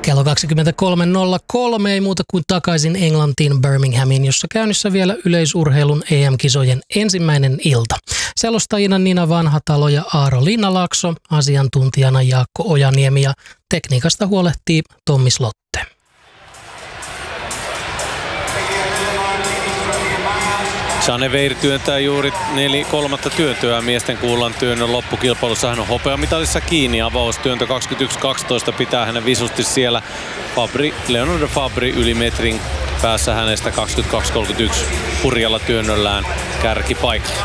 Kello 23.03 ei muuta kuin takaisin Englantiin Birminghamiin, jossa käynnissä vielä yleisurheilun EM-kisojen ensimmäinen ilta. Selostajina Nina Vanhatalo ja Aaro Linnalaakso, asiantuntijana Jaakko Ojaniemi ja tekniikasta huolehtii Tommi Slotte. Jeanne Weir työntää juuri kolmatta työntöä miesten kullan työnnön loppukilpailussa. Hän on hopeamitalissa kiinni. Avaustyöntö 21.12 pitää hänen visusti siellä. Leonardo Fabri yli metrin päässä hänestä 22.31 hurjalla työnnöllään kärkipaikalla.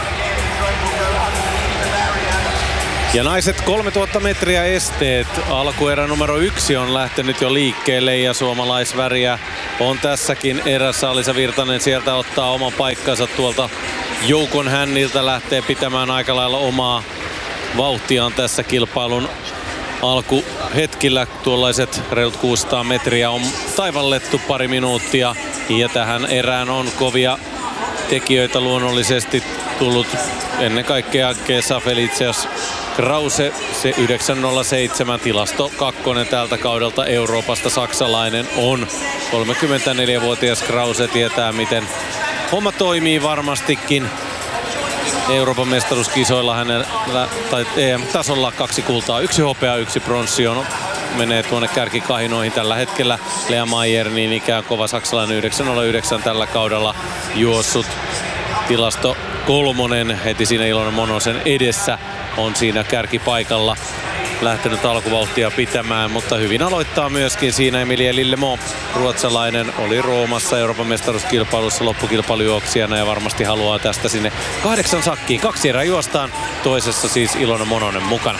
Ja naiset 3000 metriä esteet. Alkuerä numero 1 on lähtenyt jo liikkeelle ja suomalaisväriä on tässäkin erässä. Alisa Virtanen sieltä ottaa oman paikkansa tuolta joukon hänniltä. Lähtee pitämään aika lailla omaa vauhtiaan tässä kilpailun alkuhetkillä. Tuollaiset reilut 600 metriä on taivallettu pari minuuttia. Ja tähän erään on kovia tekijöitä luonnollisesti tullut. Ennen kaikkea Gesa Felicias Krause, se 9.07 tilasto kakkonen tältä kaudelta Euroopasta, saksalainen on. 34-vuotias Krause tietää, miten homma toimii varmastikin. Euroopan mestaruuskisoilla hänellä, tai EM-tasolla 2 kultaa, 1 hopea, 1 pronssi on. Menee tuonne kärkikahinoihin tällä hetkellä. Lea Mayer, niin ikään kova saksalainen, 9.09 tällä kaudella juossut. Tilasto 3 heti siinä Ilona Monosen edessä on siinä kärkipaikalla. Lähtenyt alkuvauhtia pitämään, mutta hyvin aloittaa myöskin siinä Emilie Lillemont. Ruotsalainen oli Roomassa Euroopan mestaruuskilpailussa loppukilpailujuoksijana ja varmasti haluaa tästä sinne 8 sakkiin. 2 erää juostaan, toisessa siis Ilona Mononen mukana.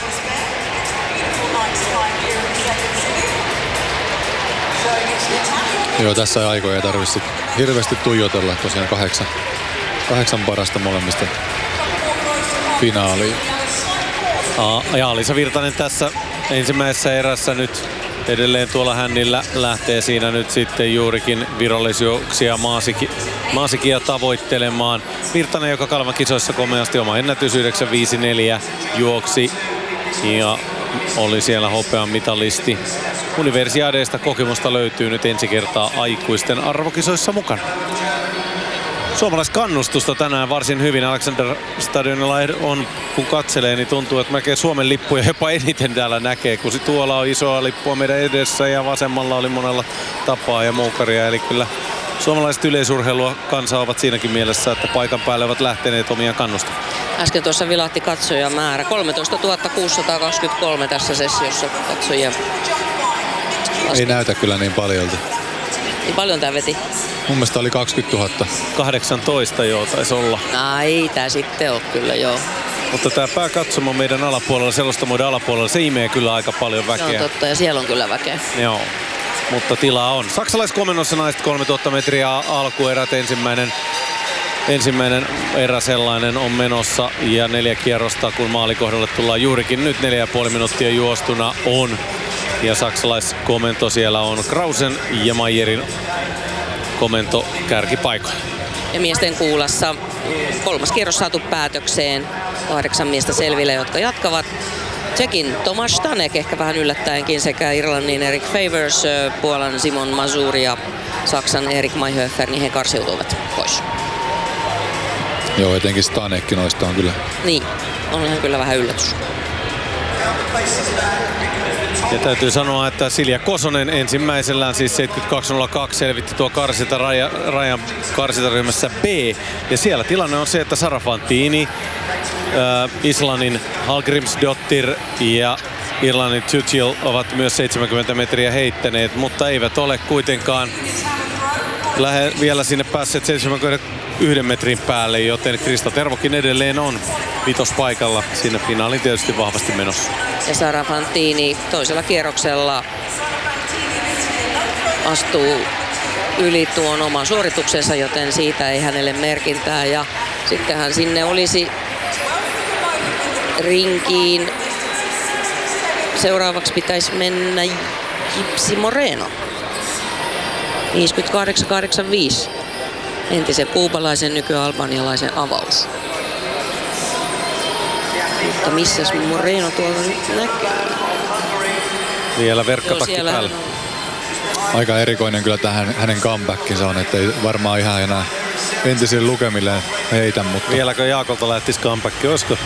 Joo, tässä aikoja ei tarvitse hirveästi tuijotella. Tosiaan 8 parasta molemmista finaaliin. Ja Alisa Virtanen tässä ensimmäisessä erässä nyt edelleen tuolla hännillä lähtee siinä nyt sitten juurikin virallisuuksia Maasikia tavoittelemaan. Virtanen, joka Kalman kisoissa komeasti oma ennätys 9.54 juoksi ja oli siellä hopean mitalisti. Universiadeista kokemusta löytyy nyt ensi kertaa aikuisten arvokisoissa mukana. Suomalaiskannustusta tänään varsin hyvin. Alexander Stadionilla on, kun katselee, niin tuntuu, että melkein Suomen lippuja jopa eniten täällä näkee, kun tuolla on isoa lippua meidän edessä ja vasemmalla oli monella tapaa ja muukaria. Eli kyllä suomalaiset yleisurheilua kansa ovat siinäkin mielessä, että paikan päälle ovat lähteneet omia kannustamaan. Äsken tuossa vilahti katsojamäärä. 13 623 tässä sessiossa katsojia. Ei näytä kyllä niin paljolta. Niin paljon tää veti? Mun mielestä oli 20 000. 18 joo, taisi olla. Ei tää sitten on kyllä joo. Mutta tää pääkatsomo meidän alapuolella, selostamoiden alapuolella, se imee kyllä aika paljon väkeä. Se on totta ja siellä on kyllä väkeä. Joo, mutta tilaa on. Saksalaiskomennossa naiset 3000 metriä alkuerät, ensimmäinen erä sellainen on menossa ja 4 kierrosta, kun maalikohdalle tullaan juurikin nyt 4,5 minuuttia juostuna on. Ja saksalaiskomento siellä on Krausen ja Mayerin komento kärkipaikoilla. Ja miesten kuulassa 3. kierros saatu päätökseen. 8 miestä selville, jotka jatkavat. Tsekin Tomasz Stanek ehkä vähän yllättäenkin sekä Irlannin Eric Favors, Puolan Simon Mazur ja Saksan Erik Mayhofer, niin he karsiutuvat pois. Joo, etenkin Stanekkin noista on kyllä. Niin, on ihan kyllä vähän yllätys. Ja täytyy sanoa, että Silja Kosonen ensimmäisellään siis 72.02 selvitti tuo rajan karsitaryhmässä B. Ja siellä tilanne on se, että Sara Fantini, Islannin Hallgrímsdóttir ja Irlannin Tuchel ovat myös 70 metriä heittäneet, mutta eivät ole kuitenkaan vielä sinne päässeet 71 metrin päälle, joten Krista Tervokin edelleen on vitospaikalla. Siinä finaaliin tietysti vahvasti menossa. Ja Sara Fantini toisella kierroksella astuu yli tuon oman suorituksensa, joten siitä ei hänelle merkintää. Ja sitten hän sinne olisi rinkiin. Seuraavaksi pitäisi mennä Gypsy Moreno. 58.85. Entisen kuubalaisen, nyky-albanialaisen avaus. Mutta missäs Moreno tuolla nyt näkee? Vielä verkkatakki päällä. aika erikoinen kyllä tähän hänen comebackinsa on, että ei varmaan ihan enää entisille lukemille heitä, mutta... Vieläkö Jaakolta lähtisi comeback, olisiko?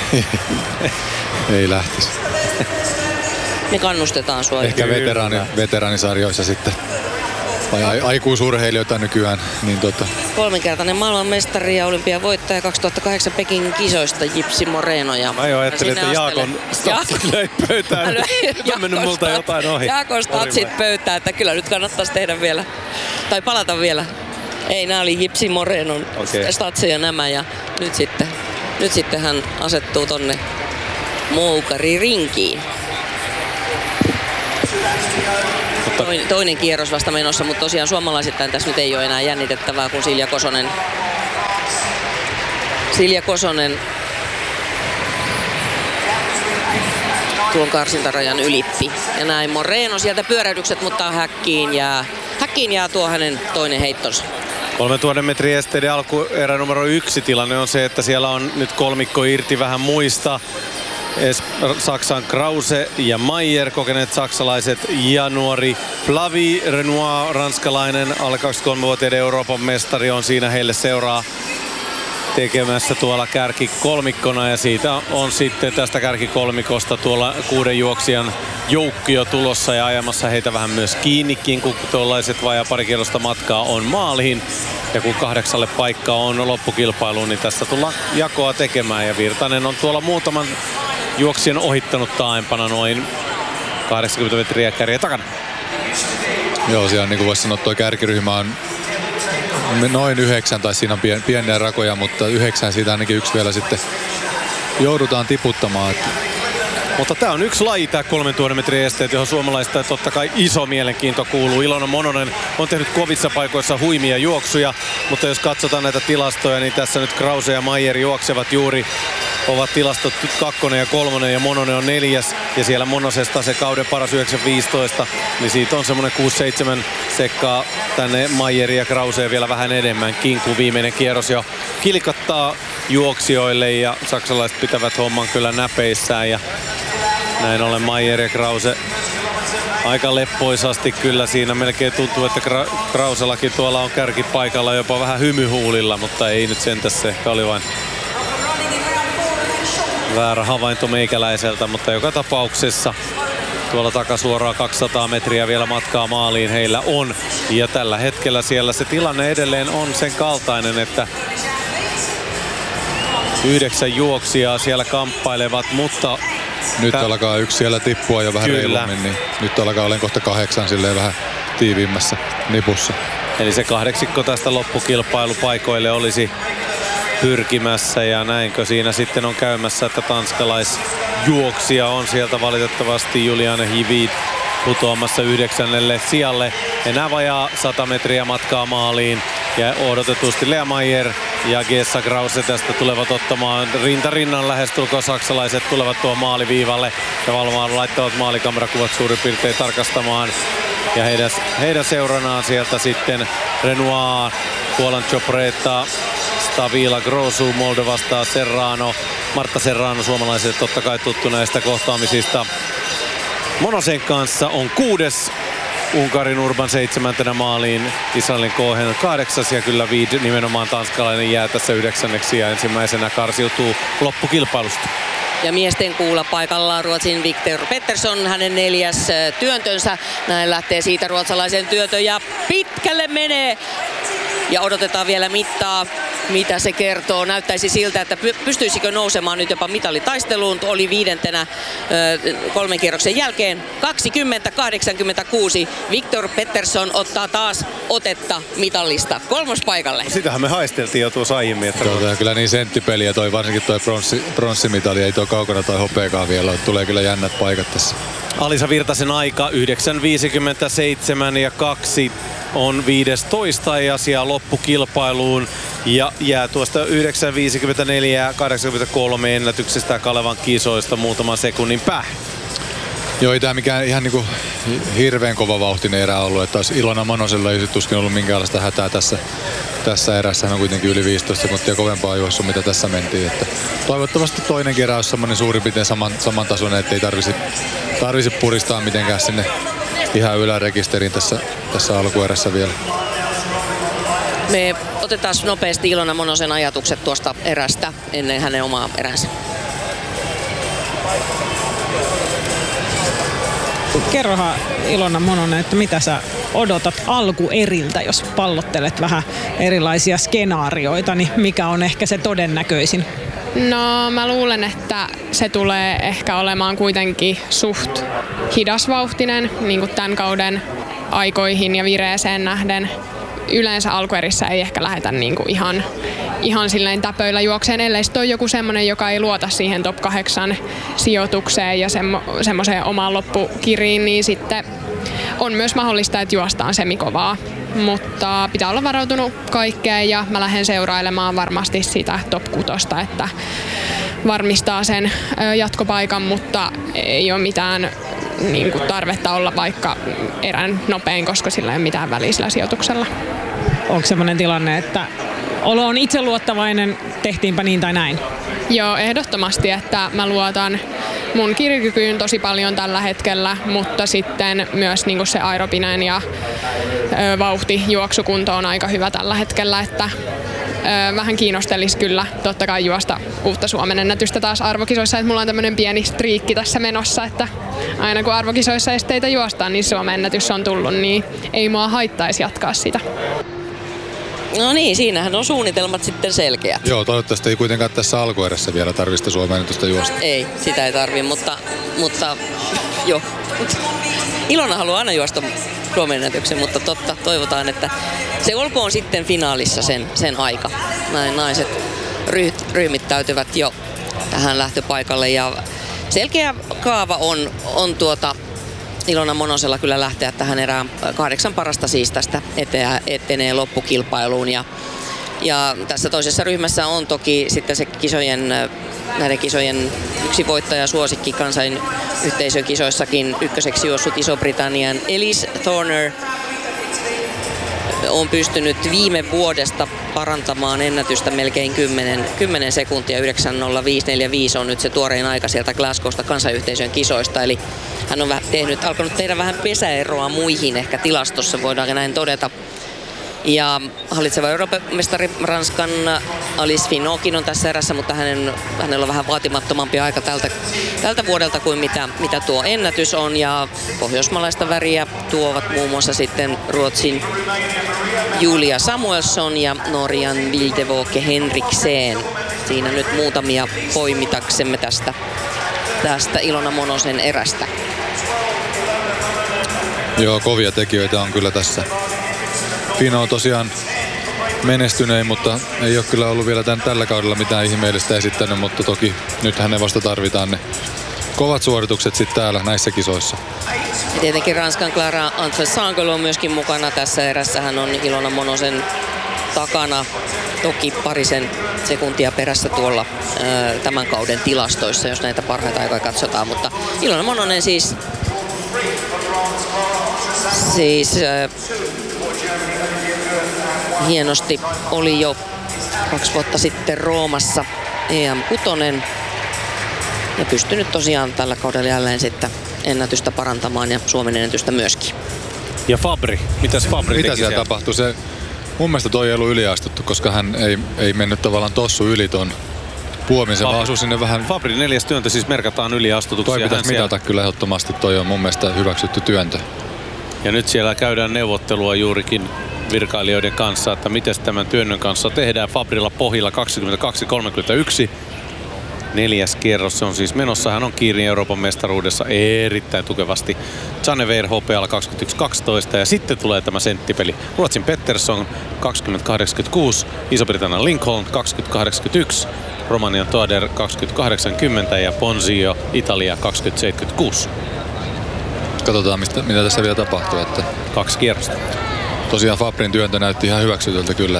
Ei lähtisi. Me kannustetaan sua. Ehkä veteraanisarjoissa sitten. Vai aikuisurheilijoita nykyään. Niin 3-kertainen maailmanmestari ja olympiavoittaja 2008 Pekingin kisoista Jipsi Moreno. Ja mä jo ajattelin, että Jaakon statsit löi pöytään. On mennyt multa jotain ohi. Jaakon statsit pöytään, että kyllä nyt kannattaisi tehdä vielä. Tai palata vielä. Ei, nämä oli Jipsi Morenon statseja nämä. Ja nyt sitten hän asettuu tonne moukaririnkiin. Toinen kierros vasta menossa, mutta tosiaan suomalaisittain tässä nyt ei ole enää jännitettävää, kun Silja Kosonen tuon karsintarajan ylitti. Ja näin Moreno sieltä pyörähdykset, mutta häkkiin jää tuo hänen toinen heittonsa. 3000 metrin esteiden alkuerä numero 1 tilanne on se, että siellä on nyt kolmikko irti vähän muista. Saksan Krause ja Mayer, kokeneet saksalaiset, ja nuori Flavie Renoir, ranskalainen, alle 23-vuotiaiden Euroopan mestari, on siinä heille seuraa tekemässä tuolla kärkikolmikkona, ja siitä on sitten tästä kärkikolmikosta tuolla 6 juoksijan joukkio tulossa ja ajamassa heitä vähän myös kiinnikin, kun tuollaiset vajaa pari kierrosta matkaa on maaliin. Ja kun 8 paikkaa on loppukilpailuun, niin tässä tullaan jakoa tekemään, ja Virtanen on tuolla muutaman juoksijan ohittanut taaempana noin 80 metriä kärjen takana. Joo, siellä niin kuin voisi sanoa, tuo kärkiryhmä on noin 9, tai siinä on pieniä rakoja, mutta 9 siitä ainakin yksi vielä sitten joudutaan tiputtamaan. Mutta tämä on yksi laji, tämä 3000 metrin esteet, johon suomalaista totta kai iso mielenkiinto kuuluu. Ilona Mononen on tehnyt kovissa paikoissa huimia juoksuja, mutta jos katsotaan näitä tilastoja, niin tässä nyt Krause ja Mayer juoksevat juuri, ovat tilastot 2 ja 3 ja Mononen on 4. Ja siellä Monosesta se kauden paras 9.15, niin siitä on semmoinen 6-7 sekkaa tänne Mayeria ja Krauseen vielä vähän enemmänkin, kun viimeinen kierros jo kilkattaa juoksijoille, ja saksalaiset pitävät homman kyllä näpeissään, ja näin ollen Mayer ja Krause aika leppoisasti kyllä siinä. Melkein tuntuu, että Krausellakin tuolla on kärkipaikalla jopa vähän hymyhuulilla, mutta ei nyt sentäs, se ehkä oli vain väärä havainto meikäläiseltä, mutta joka tapauksessa tuolla takasuoraan 200 metriä vielä matkaa maaliin heillä on. Ja tällä hetkellä siellä se tilanne edelleen on sen kaltainen, että 9 juoksijaa siellä kamppailevat, mutta nyt alkaa yksi siellä tippua jo vähän reilummin, niin nyt alkaa olemaan kohta 8 silleen vähän tiiviimmässä nipussa. Eli se 8 tästä loppukilpailupaikoille olisi pyrkimässä, ja näinkö siinä sitten on käymässä, että tanskalaisjuoksija on sieltä valitettavasti Juliane Hivit putoamassa 9. sijalle. Enää vajaa 100 metriä matkaa maaliin, ja odotetusti Lea Mayer ja Gesa Krause tästä tulevat ottamaan rintarinnan lähestulkoon. Saksalaiset tulevat tuon maaliviivalle ja valvomaan laittavat maalikamerakuvat suurin piirtein tarkastamaan. Ja heidän seuranaan sieltä sitten Renoir, Puolan Chopreta, Stavila Grosu, Moldovasta Serrano, Marta Serrano, suomalaisille totta kai tuttu näistä kohtaamisista. Monosen kanssa on 6. Unkarin Urban 7. maaliin, Israelin Cohen 8. ja kyllä Vid, nimenomaan tanskalainen, jää tässä 9. ja ensimmäisenä karsiutuu loppukilpailusta. Ja miesten kuulla paikallaan Ruotsin Victor Pettersson, hänen 4. työntönsä. Näin lähtee siitä ruotsalaisen työntö ja pitkälle menee. Ja odotetaan vielä mittaa, mitä se kertoo. Näyttäisi siltä, että pystyisikö nousemaan nyt jopa mitalitaisteluun. Oli 5. 3 kierroksen jälkeen. 20-86. Victor Pettersson ottaa taas otetta mitallista 3. paikalle. Sitähän me haisteltiin jo tuossa aiemmin. Että kyllä niin senttipeliä, varsinkin toi pronssimitali, ei tuo kaukana toi hopeakaan vielä. Tulee kyllä jännät paikat tässä. Alisa Virtasen aika 9.57 ja 2 on 15 ja siellä loppukilpailuun, ja jää tuosta 9.54 ja 83 ennätyksestä Kalevan kisoista muutaman sekunnin päähän. Joo, ei tämä mikään ihan niinku hirveän kova vauhtinen erä ollut, että olisi Ilona Monosella ei tuskin ollut minkäänlaista hätää tässä erässä. Hän on kuitenkin yli 15 sekuntia kovempaa juossua, mitä tässä mentiin. Että toivottavasti toinen kerä olisi semmoinen suurin piirtein samantasoinen, ettei tarvisi puristaa mitenkään sinne ihan ylärekisteriin tässä alkuerässä vielä. Me otetaan nopeasti Ilona Monosen ajatukset tuosta erästä ennen hänen omaa eränsä. Kerrohan Ilona Mononen, että mitä sä odotat alkueriltä, jos pallottelet vähän erilaisia skenaarioita, niin mikä on ehkä se todennäköisin? No mä luulen, että se tulee ehkä olemaan kuitenkin suht hidasvauhtinen niin kuin tämän kauden aikoihin ja vireeseen nähden. Yleensä alkuerissä ei ehkä lähdetä niin kuin ihan silleen täpöillä juokseen, ellei sitten ole joku semmoinen, joka ei luota siihen top 8 sijoitukseen ja semmoiseen omaan loppukiriin, niin sitten on myös mahdollista, että juostaan semikovaa. Mutta pitää olla varautunut kaikkeen ja mä lähden seurailemaan varmasti sitä top 6, että varmistaa sen jatkopaikan, mutta ei ole mitään niin kuin tarvetta olla vaikka erän nopein, koska sillä ei ole mitään väliä sillä sijoituksella. Onko semmoinen tilanne, että olo on itseluottavainen, tehtiinpä niin tai näin? Joo, ehdottomasti, että mä luotan mun kirikykyyn tosi paljon tällä hetkellä, mutta sitten myös niin kuin se aerobinen ja vauhti juoksukunto on aika hyvä tällä hetkellä, että vähän kiinnostelisi kyllä totta kai juosta uutta Suomen ennätystä taas arvokisoissa, että mulla on tämmöinen pieni striikki tässä menossa, että aina kun arvokisoissa esteitä juostaan, niin Suomen ennätys on tullut, niin ei mua haittaisi jatkaa sitä. No niin, siinähän on suunnitelmat sitten selkeät. Joo, toivottavasti ei kuitenkaan tässä alkuerässä vielä tarvista Suomen ennätystä juosta. Ei, sitä ei tarvi, mutta joo. Ilona haluaa aina juosta Suomen ennätyksen, mutta toivotaan, että se olkoon sitten finaalissa sen aika. Näin naiset ryhmittäytyvät jo tähän lähtöpaikalle ja selkeä kaava on Ilona Monosella kyllä lähteä tähän erään 8 parasta siis tästä etenee loppukilpailuun ja tässä toisessa ryhmässä on toki sitten se näiden kisojen yksi voittaja suosikki kansainyhteisön kisoissakin ykköseksi juossut Iso-Britannian Elise Thorner on pystynyt viime vuodesta parantamaan ennätystä melkein 10 sekuntia. 9.05.45 on nyt se tuorein aika sieltä Glasgowsta kansanyhteisön kisoista. Eli hän on alkanut tehdä vähän pesäeroa muihin ehkä tilastossa, voidaan näin todeta. Ja hallitseva Euroopan mestari Ranskan Alice Finotkin on tässä erässä, mutta hänellä on vähän vaatimattomampi aika tältä vuodelta kuin mitä tuo ennätys on. Ja pohjoismaalaista väriä tuovat muun muassa sitten Ruotsin Julia Samuelsson ja Norjan Vildevoke Henriksen. Siinä nyt muutamia poimitaksemme tästä Ilona Monosen erästä. Joo, kovia tekijöitä on kyllä tässä. Fino on tosiaan menestynein, mutta ei ole kyllä ollut vielä tällä kaudella mitään ihmeellistä esittänyt, mutta toki nythän ne vasta tarvitaan ne kovat suoritukset sitten täällä näissä kisoissa. Ja tietenkin Ranskan Clara Antre-Sangel on myöskin mukana tässä erässä. Hän on Ilona Monosen takana toki parisen sekuntia perässä tuolla tämän kauden tilastoissa, jos näitä parhaita aikoja katsotaan, mutta Ilona Mononen siis hienosti oli jo 2 vuotta sitten Roomassa EM6 ja pystynyt tosiaan tällä kaudella jälleen sitten ennätystä parantamaan ja Suomen ennätystä myöskin. Ja Fabri, mitäs Fabri teki siellä tapahtui? Mun mielestä toi ei ollut yliastuttu, koska hän ei mennyt tavallaan tossu yli ton puomin, se vaan asui sinne vähän. Fabri 4. työntö siis merkataan yliastutuksia. Toi pitäisi mitata kyllä ehdottomasti, toi on mun mielestä hyväksytty työntö. Ja nyt siellä käydään neuvottelua juurikin virkailijoiden kanssa, että miten tämän työnnön kanssa tehdään. Fabrilla pohjilla 22.31. 4. kierros se on siis menossa. Hän on kiinni Euroopan mestaruudessa erittäin tukevasti. Zanever hopealla 21.12 ja sitten tulee tämä senttipeli. Ruotsin Pettersson 20.86, Iso-Britannian Lincoln 20.81, Romanian Toader 20.80 ja Ponzio Italia 20.76. Katsotaan mitä tässä vielä tapahtuu. 2 kierrosta. Tosiaan Fabrin työntö näytti ihan hyväksytyltä kyllä.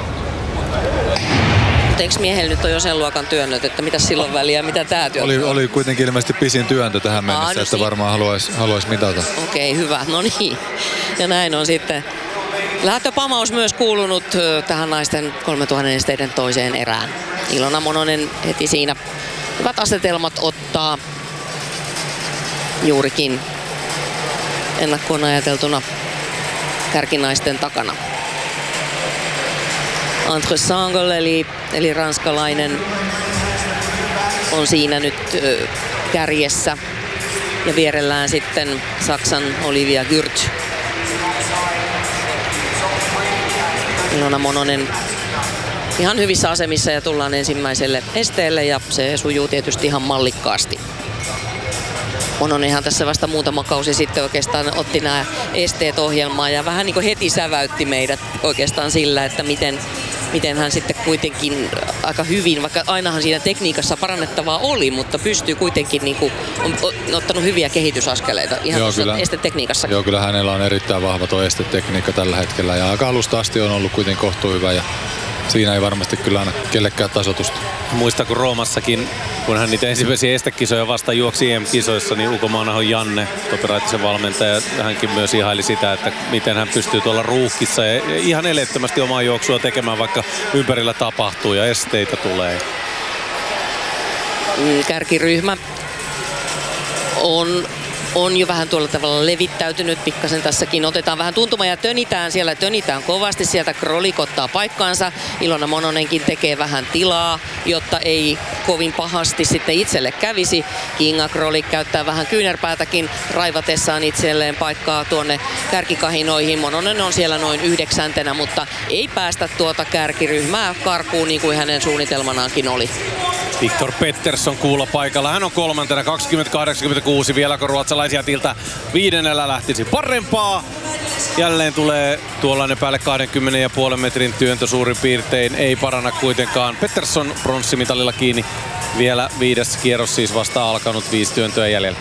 Eikö miehellä nyt on jo sen luokan työnnöt, että mitä silloin väliä, mitä tää työntö oli kuitenkin ilmeisesti pisin työntö tähän mennessä, että varmaan haluaisi mitata. Okei, hyvä. No niin. Ja näin on sitten lähtöpamaus myös kuulunut tähän naisten 3000 esteiden toiseen erään. Ilona Mononen heti siinä hyvät asetelmat ottaa juurikin ennakkoon ajateltuna kärkinaisten takana. Andre Sangel eli ranskalainen on siinä nyt kärjessä ja vierellään sitten Saksan Olivia Gürt. Ilona Mononen ihan hyvissä asemissa ja tullaan ensimmäiselle esteelle ja se sujuu tietysti ihan mallikkaasti. Mononenhan tässä vasta muutama kausi sitten oikeastaan otti nämä esteet ohjelmaan ja vähän niin kuin heti säväytti meidät oikeastaan sillä, että miten hän sitten kuitenkin aika hyvin, vaikka ainahan siinä tekniikassa parannettavaa oli, mutta pystyy kuitenkin niin kuin, on ottanut hyviä kehitysaskeleita ihan tuossa estetekniikassa. Joo, kyllä hänellä on erittäin vahva tuo estetekniikka tällä hetkellä ja aika alusta asti on ollut kuitenkin kohtuu hyvä ja siinä ei varmasti kyllä aina kellekään tasoitusta. Muista kun Roomassakin, kun hän niitä ensimmäisiä estekisoja vasta juoksi EM-kisoissa, niin ulkomaanahon Janne, Topi Raitisen valmentaja, hänkin myös ihaili sitä, että miten hän pystyy tuolla ruuhkissa ja ihan eleettömästi omaa juoksua tekemään, vaikka ympärillä tapahtuu ja esteitä tulee. Kärkiryhmä on jo vähän tuolla tavalla levittäytynyt, pikkasen tässäkin otetaan vähän tuntuma ja tönitään kovasti, sieltä Krolik ottaa paikkaansa, Ilona Mononenkin tekee vähän tilaa, jotta ei kovin pahasti sitten itselle kävisi. Kinga Krolik käyttää vähän kyynärpäätäkin raivatessaan itselleen paikkaa tuonne kärkikahinoihin. Mononen on siellä noin 9, mutta ei päästä tuota kärkiryhmää karkuun niin kuin hänen suunnitelmanaankin oli. Viktor Pettersson kuulla paikalla. Hän on 3. 20-86. Vieläkö ruotsalaisia tiltä 5. lähtisi parempaa. Jälleen tulee tuollainen päälle 20,5 metrin työntö suurin piirtein. Ei paranna kuitenkaan. Pettersson pronssimitalilla kiinni. Vielä 5. kierros siis vasta alkanut. 5 työntöä jäljellä.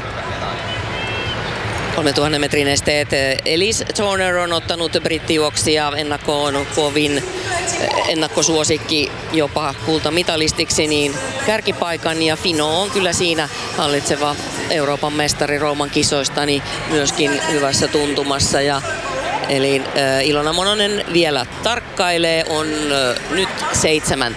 3000 metrin esteet. Elise Turner on ottanut brittijuoksija ennakkoon kovin ennakkosuosikki jopa kultamitalistiksi, niin kärkipaikan ja Fino on kyllä siinä hallitseva Euroopan mestari Rooman kisoista niin myöskin hyvässä tuntumassa. Eli Ilona Mononen vielä tarkkailee, on nyt 7.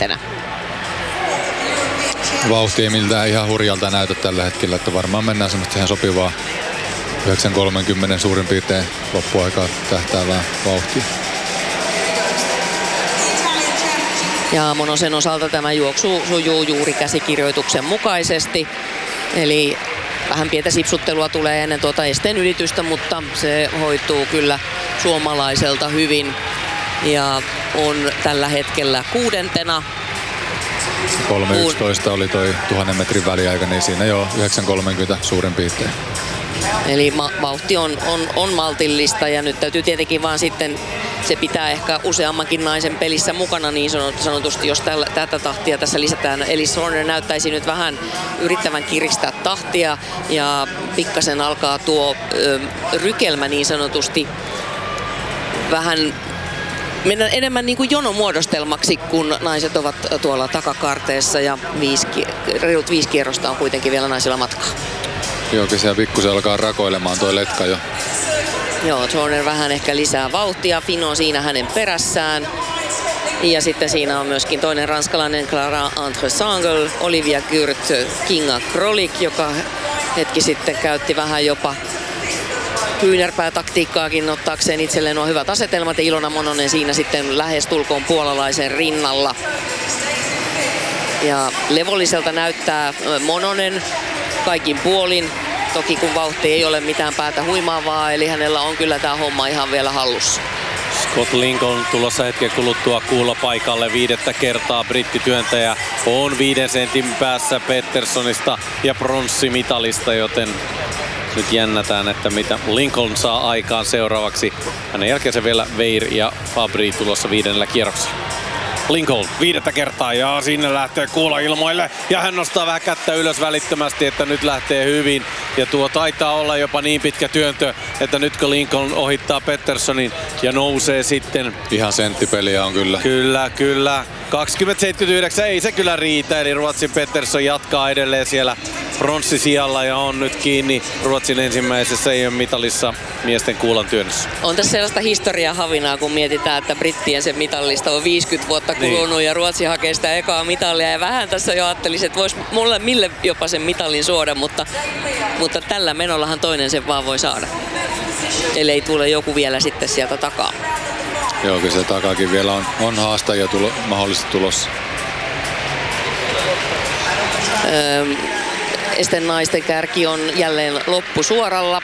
Vauhti ei miltään ihan hurjalta näytä tällä hetkellä, että varmaan mennään semmoista ihan sopivaa 9.30 suurin piirtein loppuaikaa tähtäävää vauhtia. Ja Monosen osalta tämä juoksu sujuu juuri käsikirjoituksen mukaisesti. Eli vähän pientä sipsuttelua tulee ennen tuota esteen ylitystä, mutta se hoituu kyllä suomalaiselta hyvin. Ja on tällä hetkellä 6. 3.11 oli toi 1000 metrin väliaika, niin siinä jo 9.30 suurin piirtein. Eli vauhti on maltillista ja nyt täytyy tietenkin vaan sitten, se pitää ehkä useammankin naisen pelissä mukana niin sanotusti, jos tätä tahtia tässä lisätään. Eli Turner näyttäisi nyt vähän yrittävän kiristää tahtia ja pikkasen alkaa tuo rykelmä niin sanotusti vähän mennä enemmän niin kuin jonomuodostelmaksi, kun naiset ovat tuolla takakarteessa ja reilut 5 kierrosta on kuitenkin vielä naisilla matkaa. Joo, kyllä siellä pikkusen alkaa rakoilemaan tuo letka jo. Joo, Turner vähän ehkä lisää vauhtia, Fino siinä hänen perässään. Ja sitten siinä on myöskin toinen ranskalainen Clara Andre Sangel, Olivia Gürt, Kinga Krolik, joka hetki sitten käytti vähän jopa kyynärpäätaktiikkaakin ottaakseen itselleen nuo hyvät asetelmat. Ja Ilona Mononen siinä sitten lähestulkoon puolalaisen rinnalla. Ja levolliselta näyttää Mononen kaikin puolin. Toki kun vauhti ei ole mitään päätä huimaavaa, eli hänellä on kyllä tämä homma ihan vielä hallussa. Scott Lincoln tulossa hetken kuluttua kuulla paikalle 5. kertaa. Brittityöntäjä on 5 sentin päässä Petterssonista ja pronssimitalista, joten nyt jännätään, että mitä Lincoln saa aikaan seuraavaksi. Hänen jälkeensä vielä Weir ja Fabry tulossa 5. kierroksella. Lincoln 5. kertaa ja sinne lähtee kuula ilmoille ja hän nostaa vähän kättä ylös välittömästi, että nyt lähtee hyvin. Ja tuo taitaa olla jopa niin pitkä työntö, että nyt kun Lincoln ohittaa Petterssonin ja nousee sitten. Ihan senttipeliä on kyllä. Kyllä. 20.79 ei se kyllä riitä, eli Ruotsin Pettersson jatkaa edelleen siellä pronssisijalla ja on nyt kiinni Ruotsin ensimmäisessä EM-mitalissa miesten kuulantyönnössä. On tässä sellaista historiahavinaa, kun mietitään, että brittien se mitallista on 50 vuotta kulunut ja Ruotsi hakee sitä ekaa mitalia. Ja vähän tässä jo ajattelisin, että voisi mille jopa sen mitalin suoda, mutta tällä menollahan toinen sen vaan voi saada. Ellei tule joku vielä sitten sieltä takaa. Joo, kyllä se takaakin vielä on haastajia mahdollisesti tulossa. Esten naisten kärki on jälleen loppusuoralla.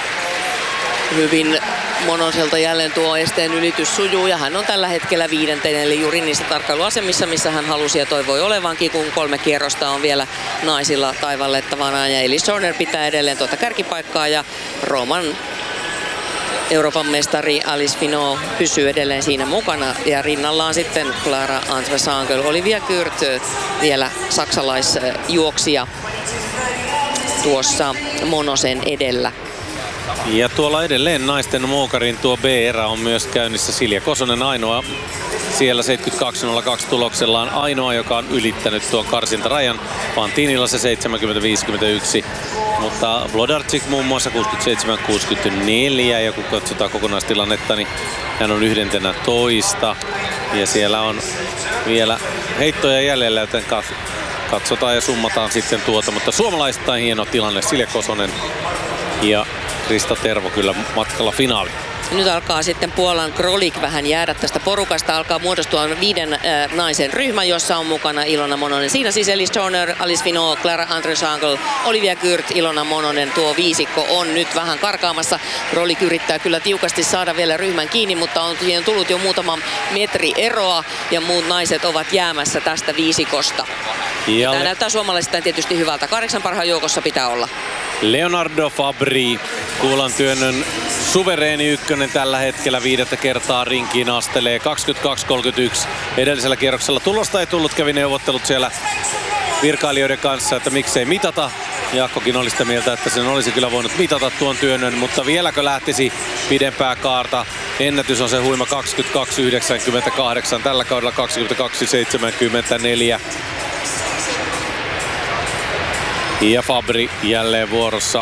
Hyvin Monoselta jälleen tuo esteen ylitys sujuu ja hän on tällä hetkellä 5. eli juuri niissä tarkkailuasemissa, missä hän halusi ja toivoi olevankin, kun 3 kierrosta on vielä naisilla taivallettavana. Ja Elise Horner pitää edelleen tuota kärkipaikkaa ja Rooman Euroopan mestari Alice Finot pysyy edelleen siinä mukana ja rinnallaan sitten Clara Andre-Sangel, Olivia Gürt, vielä saksalaisjuoksija tuossa Monosen edellä. Ja tuolla edelleen naisten moukarin tuo B-erä on myös käynnissä. Silja Kosonen ainoa siellä 72.02 tuloksellaan ainoa, joka on ylittänyt tuon karsintarajan. Pantinilla se 70.51. Mutta Wlodarczyk muun muassa 67.64 ja kun katsotaan kokonaistilannetta, niin hän on 11. Ja siellä on vielä heittoja jäljellä, joten katsotaan ja summataan sitten tuota. Mutta suomalaistain hieno tilanne, Silja Kosonen ja Krista Tervo kyllä matkalla finaaliin. Nyt alkaa sitten Puolan Krolik vähän jäädä tästä porukasta. Alkaa muodostua 5 naisen ryhmä, jossa on mukana Ilona Mononen. Siinä siis Elise Horner, Alice Finot, Clara Andre-Sangel, Olivia Gürt, Ilona Mononen. Tuo viisikko on nyt vähän karkaamassa. Krolik yrittää kyllä tiukasti saada vielä ryhmän kiinni, mutta on tullut jo muutama metri eroa ja muut naiset ovat jäämässä tästä viisikosta. Tämä näyttää suomalaisista tietysti hyvältä. 8 parhaan joukossa pitää olla. Leonardo Fabri, kuulantyönnön suvereeni ykkönen tällä hetkellä 5. kertaa rinkiin astelee 22.31 edellisellä kierroksella. Tulosta ei tullut, kävi neuvottelut siellä virkailijoiden kanssa, että miksei mitata. Jaakkokin oli sitä mieltä, että sen olisi kyllä voinut mitata tuon työnnön, mutta vieläkö lähtisi pidempää kaarta. Ennätys on se huima 22.98, tällä kaudella 22.74. Ja Fabri jälleen vuorossa.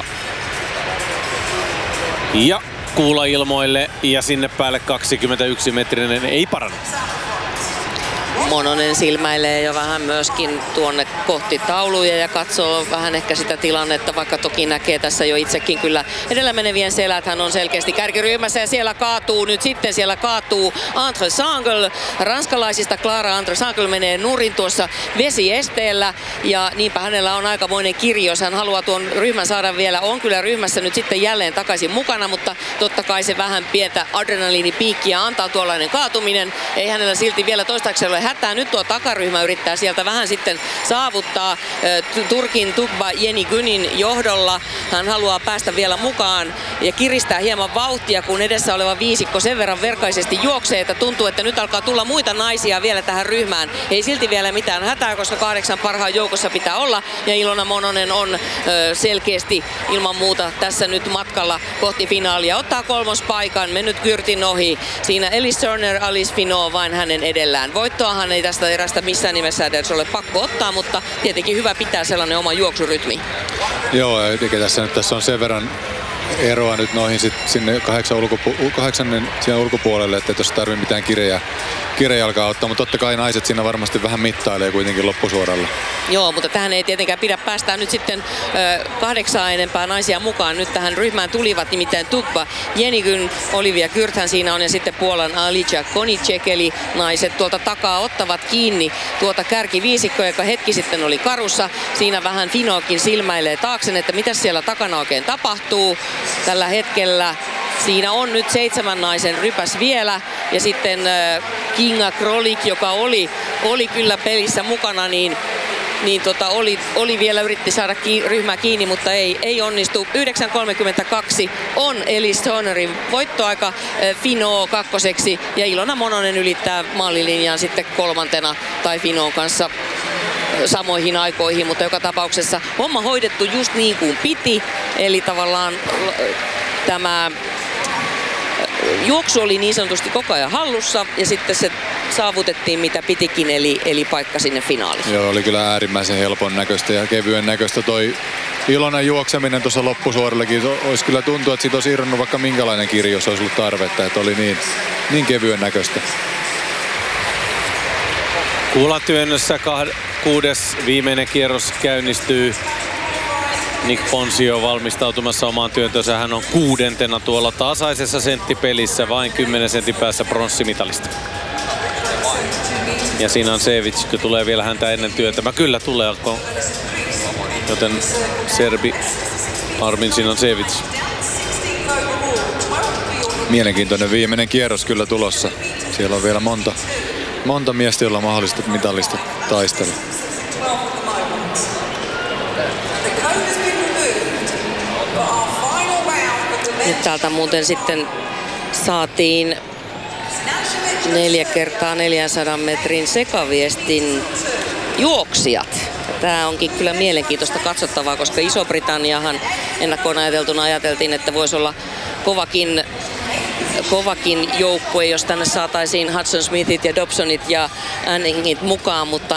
Ja kuula ilmoille ja sinne päälle 21-metrinen ei parannut. Mononen silmäilee jo vähän myöskin tuonne kohti tauluja ja katsoo vähän ehkä sitä tilannetta, vaikka toki näkee tässä jo itsekin kyllä edellä menevien selät. Hän on selkeästi kärkiryhmässä ja siellä kaatuu Andre-Sangel. Ranskalaisista Clara Andre-Sangel menee nurin tuossa vesiesteellä ja niinpä hänellä on aikamoinen kirjo, jos hän haluaa tuon ryhmän saada vielä. On kyllä ryhmässä nyt sitten jälleen takaisin mukana, mutta totta kai se vähän pientä adrenaliinipiikkiä antaa tuollainen kaatuminen. Ei hänellä silti vielä toistaiseksi ole hätää. Nyt tuo takaryhmä yrittää sieltä vähän sitten saavuttaa Turkin Tugba Yenigünin johdolla. Hän haluaa päästä vielä mukaan ja kiristää hieman vauhtia, kun edessä oleva viisikko sen verran verkaisesti juoksee, että tuntuu, että nyt alkaa tulla muita naisia vielä tähän ryhmään. Ei silti vielä mitään hätää, koska 8 parhaan joukossa pitää olla ja Ilona Mononen on selkeästi ilman muuta tässä nyt matkalla kohti finaalia. Ottaa 3. paikan, mennyt Gürtin ohi. Siinä Elise Horner, Alice Finot vain hänen edellään. Voittoahan ei tästä erästä missään nimessä edes ole pakko ottaa, mutta tietenkin hyvä pitää sellainen oma juoksurytmi. Joo, ja tässä on sen verran eroa nyt noihin sinne 8 siihen ulkopuolelle, että jos tarvitse mitään kirejalkaa ottaa, mutta totta kai naiset siinä varmasti vähän mittailee kuitenkin loppusuoralla. Joo, mutta tähän ei tietenkään pidä päästää nyt sitten 8 enempää naisia mukaan. Nyt tähän ryhmään tulivat nimittäin Tugba Yenigün, Olivia Gürthän siinä on ja sitten Puolan Alicia Konicek, eli naiset tuolta takaa ottavat kiinni tuota kärkiviisikkoa, joka hetki sitten oli karussa. Siinä vähän Finotkin silmäilee taakse, että mitä siellä takana oikein tapahtuu. Tällä hetkellä siinä on nyt 7 naisen rypäs vielä ja sitten Kinga Krolik, joka oli kyllä pelissä mukana, oli vielä yritti saada ryhmää kiinni, mutta ei onnistu. 9.32 on Elise Hornerin voittoaika, Finot 2. ja Ilona Mononen ylittää maalilinjaan sitten 3. tai Finot kanssa samoihin aikoihin, mutta joka tapauksessa homma hoidettu just niin kuin piti, eli tavallaan tämä juoksu oli niin sanotusti koko ajan hallussa ja sitten saavutettiin mitä pitikin, eli paikka sinne finaaliin. Joo, oli kyllä äärimmäisen helpon näköistä ja kevyen näköistä toi Ilonan juokseminen tuossa loppusuorillakin. Olisi kyllä tuntuu, että siitä olisi irronnut vaikka minkälainen kirja, jos olisi ollut tarvetta, että oli niin kevyen näköistä. Kuulatyönnössä 6. viimeinen kierros käynnistyy. Nick Ponsio valmistautumassa omaan työntönsä. Hän on 6. tuolla tasaisessa senttipelissä, vain 10 sentin päässä pronssimitalista. Ja Sinansevic tulee vielä häntä ennen työntämä. Kyllä tulee, joten serbi Armin Sinansevic. Mielenkiintoinen viimeinen kierros kyllä tulossa. Siellä on vielä monta miestä, jolla on mahdollista mitallista taistella. Nyt täältä muuten sitten saatiin 4x400 metrin sekaviestin juoksijat. Tämä onkin kyllä mielenkiintoista katsottavaa, koska Iso-Britanniahan ennakkoon ajateltiin, että voisi olla kovakin joukkue, jos tänne saataisiin Hudson Smithit ja Dobsonit ja Anningit mukaan, mutta